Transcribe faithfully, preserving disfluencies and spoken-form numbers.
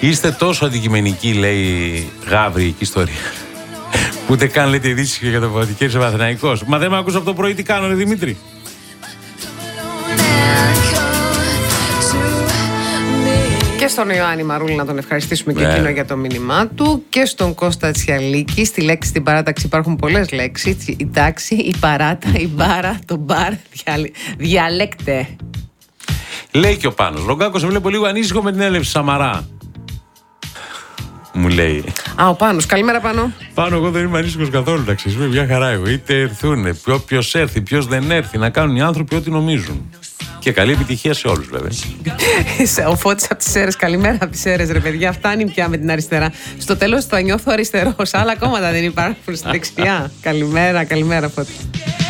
Είστε τόσο αντικειμενικοί, λέει Γάβρη, η ιστορία. Ούτε καν λέτε ειδήσεις για το Παπαδικέρης ο Παναθηναϊκός. Μα δεν με ακούς από το πρωί τι κάνω, ρε Δημήτρη. Και στον Ιωάννη Μαρούλη να τον ευχαριστήσουμε και εκείνο για το μήνυμά του. Και στον Κώστα Τσιαλίκη. Στη λέξη στην παράταξη υπάρχουν πολλές λέξεις. Η τάξη, η παράτα, η μπάρα, το μπαρ. Διαλέκτε. Λέει και ο Πάνος. Ρογκάκο, σε βλέπω λίγο ανήσυχο με την έλευση Σαμαρά. Μου λέει. Α, ο Πάνος. Καλημέρα, Πάνο. Πάνο, εγώ δεν είμαι ανήσυχος καθόλου. Να ξέρεις, μια χαρά εγώ. Είτε έρθουν, ποιος έρθει, ποιος δεν έρθει. Να κάνουν οι άνθρωποι ό,τι νομίζουν. Και καλή επιτυχία σε όλους, βέβαια. Ο Φώτης από τις Σέρρες. Καλημέρα από τις Σέρρες, ρε παιδιά. Φτάνει πια με την αριστερά. Στο τέλος θα νιώθω αριστερός. Άλλα κόμματα δεν υπάρχουν στη δεξιά. Καλημέρα, καλημέρα, Φώτη.